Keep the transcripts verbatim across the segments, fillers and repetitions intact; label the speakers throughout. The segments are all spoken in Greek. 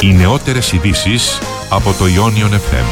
Speaker 1: Οι νεότερες ειδήσεις από το Ionion εφ εμ.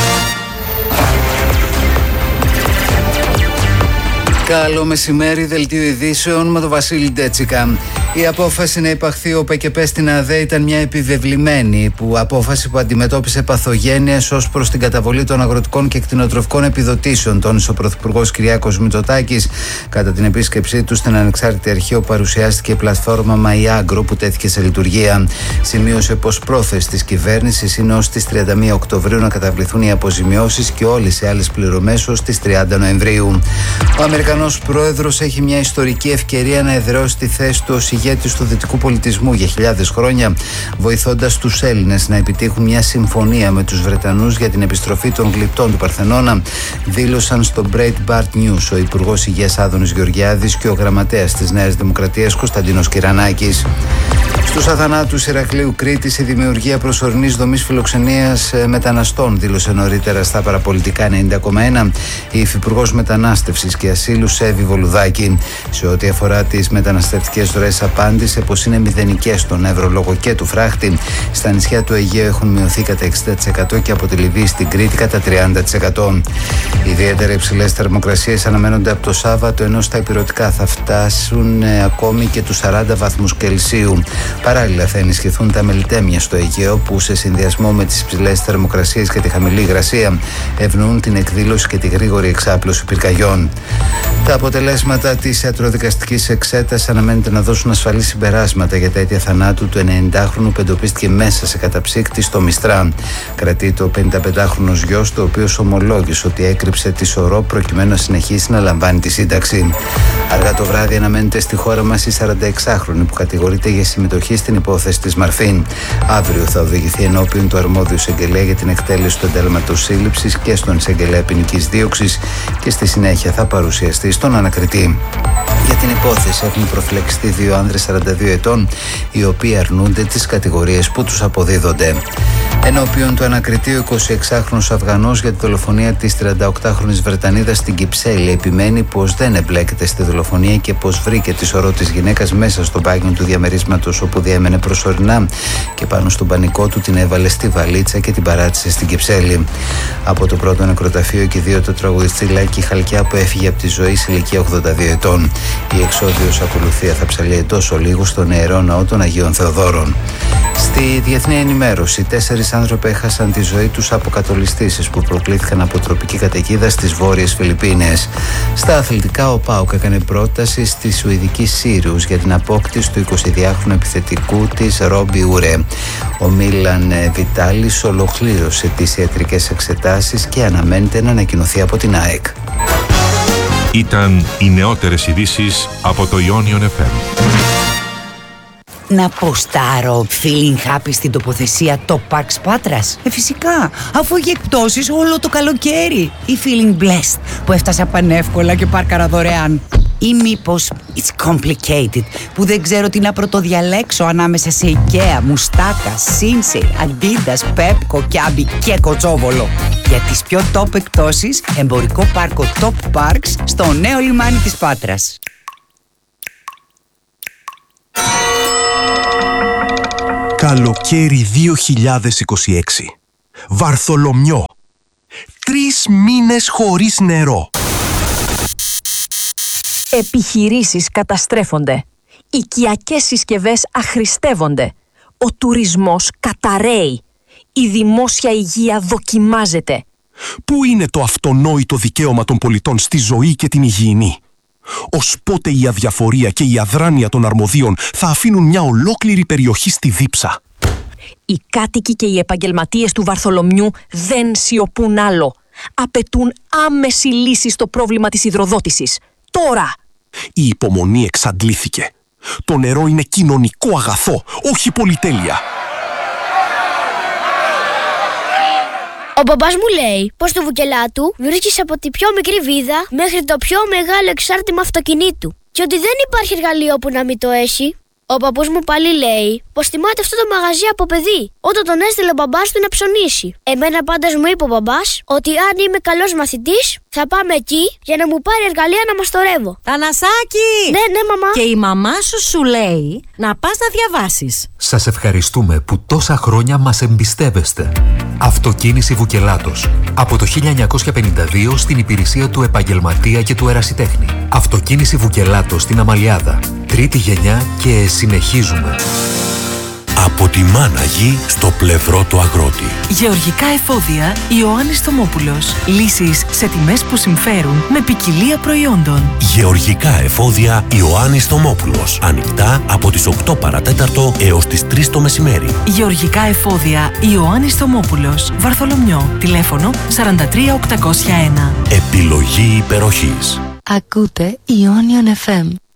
Speaker 2: Καλό μεσημέρι, δελτίο ειδήσεων με τον Βασίλη Ντέτσικα. Η απόφαση να υπαχθεί ο ΠΚΠ στην ΑΔΕ ήταν μια επιβεβλημένη που απόφαση που αντιμετώπισε παθογένειες ως προς την καταβολή των αγροτικών και κτηνοτροφικών επιδοτήσεων, τόνισε ο Πρωθυπουργός Κυριάκος Μητσοτάκης. Κατά την επίσκεψή του στην ανεξάρτητη αρχή, όπου παρουσιάστηκε η πλατφόρμα MyAgro που τέθηκε σε λειτουργία. Σημείωσε πως πρόθεση της κυβέρνησης είναι ως τις τριάντα μία Οκτωβρίου να καταβληθούν οι αποζημιώσεις και όλες οι άλλες πληρωμές ως τις τριάντα Νοεμβρίου. Ο Αμερικανός πρόεδρος έχει μια ιστορική ευκαιρία να εδραιώσει τη θέση του ως ηγέτης του δυτικού πολιτισμού για χιλιάδες χρόνια, βοηθώντας τους Έλληνες να επιτύχουν μια συμφωνία με τους Βρετανούς για την επιστροφή των γλυπτών του Παρθενώνα, δήλωσαν στο Breitbart News ο Υπουργός Υγείας Άδωνης Γεωργιάδης και ο Γραμματέας της Νέας Δημοκρατίας Κωνσταντίνος Κυρανάκης. Στους αθανάτους Ηρακλείου Κρήτης, η δημιουργία προσωρινής δομής φιλοξενίας μεταναστών, δήλωσε νωρίτερα στα παραπολιτικά ενενήντα κόμμα ένα η Υφυπουργός Μετανάστευσης και Ασύλου Σέβη Βολουδάκη. Σε ό,τι αφορά τις μεταναστευτικές ροές, απάντησε πως είναι μηδενικές στον Εύρο λόγω και του φράχτη. Στα νησιά του Αιγαίου έχουν μειωθεί κατά εξήντα τοις εκατό και από τη Λιβύη στην Κρήτη κατά τριάντα τοις εκατό. Ιδιαίτερα υψηλές θερμοκρασίες αναμένονται από το Σάββατο, ενώ στα ηπειρωτικά θα φτάσουν ακόμη και τους σαράντα βαθμούς Κελσίου. Παράλληλα, θα ενισχυθούν τα μελιτέμια στο Αιγαίο, που σε συνδυασμό με τις υψηλές θερμοκρασίες και τη χαμηλή υγρασία ευνοούν την εκδήλωση και τη γρήγορη εξάπλωση πυρκαγιών. Τα αποτελέσματα της ιατροδικαστικής εξέτασης αναμένεται να δώσουν ασφαλή συμπεράσματα για τα αίτια θανάτου του ενενηντάχρονου που εντοπίστηκε μέσα σε καταψύκτη στο Μιστρά. Κρατείται ο πενηνταπεντάχρονος γιος του, ο οποίος ομολόγησε ότι έκρυψε τη σωρό προκειμένου να συνεχίσει να λαμβάνει τη σύνταξη. Αργά το βράδυ αναμένεται στη χώρα μας η σαρανταεξάχρονη που κατηγορείται για συμμετοχή στην υπόθεση της Μαρφίν. Αύριο θα οδηγηθεί ενώπιον του αρμόδιου εισαγγελέα για την εκτέλεση του εντάλματος σύλληψης και στον εισαγγελέα ποινικής δίωξης και στη συνέχεια θα παρουσιαστεί στον ανακριτή. Για την υπόθεση έχουν προφυλακιστεί δύο άνδρες σαράντα δύο ετών, οι οποίοι αρνούνται τις κατηγορίες που τους αποδίδονται. Ενώπιον του ανακριτή, ο εικοσιεξάχρονος Αφγανός για τη δολοφονία της τριανταοκτάχρονης Βρετανίδας στην Κυψέλη επιμένει πως δεν εμπλέκεται στη δολοφονία και πως βρήκε τη σωρό της γυναίκας μέσα στο μπάγιο του διαμερίσματος όπου διέμενε προσωρινά και πάνω στον πανικό του την έβαλε στη βαλίτσα και την παράτησε στην Κυψέλη. Από το πρώτο νεκροταφείο και δύο το τραγουδιστή Λάκη Χαλκιά που έφυγε από τη ζωή σε ηλικία ογδόντα δύο ετών. Η εξόδιος ακολουθία θα ψαλεί τόσο λίγο στον Ιερό Ναό των Αγίων Θεοδόρων. Στη διεθνή ενημέρωση, τέσσερις άνθρωποι έχασαν τη ζωή τους από κατολιστήσεις που προκλήθηκαν από τροπική καταιγίδα στις βόρειες Φιλιππίνες. Στα αθλητικά, ο ΠΑΟΚ έκανε πρόταση στη Σουηδική Σύριους για την απόκτηση του εικοσιδυάχρονου επιθετικού της Ρόμπι Ουρέ. Ο Μίλαν Βιτάλης ολοκλήρωσε τις ιατρικές εξετάσεις και αναμένεται να ανακοινωθεί από την ΑΕΚ.
Speaker 1: Ήταν οι νεότερες ειδήσεις από το Ionion εφ εμ.
Speaker 3: Να ποστάρω feeling happy στην τοποθεσία Top Parks Πάτρας. Ε, φυσικά, αφού έχει εκπτώσεις όλο το καλοκαίρι. Ή feeling blessed που έφτασα πανεύκολα και πάρκαρα δωρεάν. Ή μήπως it's complicated που δεν ξέρω τι να πρωτοδιαλέξω ανάμεσα σε IKEA, Μουστάκα, Sinsay, Adidas, Pepco, Kiabi και Κοτσόβολο. Για τις πιο top εκπτώσεις, εμπορικό πάρκο Top Parks στο νέο λιμάνι της Πάτρας.
Speaker 4: Καλοκαίρι δύο χιλιάδες είκοσι έξι. Βαρθολομιό. Τρεις μήνες χωρίς νερό.
Speaker 5: Επιχειρήσεις καταστρέφονται. Οικιακές συσκευές αχρηστεύονται. Ο τουρισμός καταρρέει. Η δημόσια υγεία δοκιμάζεται.
Speaker 4: Πού είναι το αυτονόητο δικαίωμα των πολιτών στη ζωή και την υγιεινή? Ως πότε η αδιαφορία και η αδράνεια των αρμοδίων θα αφήνουν μια ολόκληρη περιοχή στη δίψα?
Speaker 5: Οι κάτοικοι και οι επαγγελματίες του Βαρθολομιού δεν σιωπούν άλλο. Απαιτούν άμεση λύση στο πρόβλημα της υδροδότησης. Τώρα!
Speaker 4: Η υπομονή εξαντλήθηκε. Το νερό είναι κοινωνικό αγαθό, όχι πολυτέλεια.
Speaker 6: Ο μπαμπάς μου λέει πως στο βουκελά του βρίσκεις από τη πιο μικρή βίδα μέχρι το πιο μεγάλο εξάρτημα αυτοκινήτου και ότι δεν υπάρχει εργαλείο που να μην το έχει. Ο παππούς μου πάλι λέει πως τιμάται αυτό το μαγαζί από παιδί, όταν τον έστειλε ο μπαμπάς του να ψωνίσει. Εμένα πάντως μου είπε ο μπαμπάς ότι αν είμαι καλός μαθητής θα πάμε εκεί για να μου πάρει εργαλεία να μαστορεύω.
Speaker 7: Θανασάκη!
Speaker 6: Ναι, ναι, μαμά.
Speaker 7: Και η μαμά σου σου λέει να πας να διαβάσεις.
Speaker 8: Σας ευχαριστούμε που τόσα χρόνια μας εμπιστεύεστε. Αυτοκίνηση Βουκελάτος. Από το χίλια εννιακόσια πενήντα δύο στην υπηρεσία του επαγγελματία και του ερασιτέχνη. Αυτοκίνηση Βουκελάτος στην Αμαλιάδα. Τρίτη γενιά και συνεχίζουμε.
Speaker 9: Από τη μάνα γη στο πλευρό του αγρότη.
Speaker 10: Γεωργικά εφόδια Ιωάννης Θωμόπουλος. Λύσεις σε τιμές που συμφέρουν με ποικιλία προϊόντων.
Speaker 9: Γεωργικά εφόδια Ιωάννης Θωμόπουλος. Ανοιχτά από τις οκτώ παρατέταρτο έως τις τρεις το μεσημέρι.
Speaker 10: Γεωργικά εφόδια Ιωάννης Θωμόπουλος. Βαρθολομιό. Τηλέφωνο σαράντα τρία οκτακόσια ένα.
Speaker 9: Επιλογή υπεροχής.
Speaker 11: Ακούτε Ionion εφ εμ.